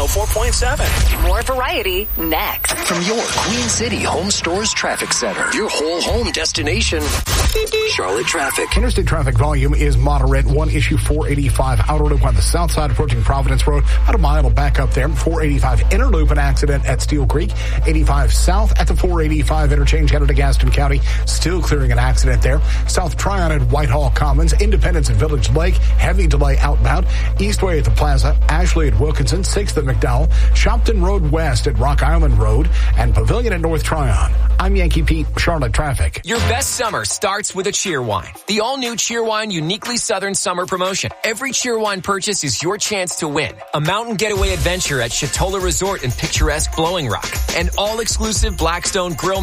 104.7. More variety next. From your Queen City Home Stores Traffic Center, your whole home destination, Charlotte Traffic. Interstate traffic volume is moderate. One issue 485 outer loop on the south side approaching Providence Road. About a mile back up there. 485 inner loop, an accident at Steel Creek. 85 south at the 485 interchange headed to Gaston County. Still clearing an accident there. South Tryon at Whitehall Commons. Independence at Village Lake. Heavy delay outbound. Eastway at the Plaza. Ashley at Wilkinson. 6th at McDowell. Shopton Road West at Rock Island Road. And Pavilion at North Tryon. I'm Yankee Pete, Charlotte Traffic. Your best summer starts with a Cheerwine. The all-new Cheerwine Uniquely Southern Summer Promotion. Every Cheerwine purchase is your chance to win. A mountain getaway adventure at Chatola Resort in picturesque Blowing Rock. An all-exclusive Blackstone Grill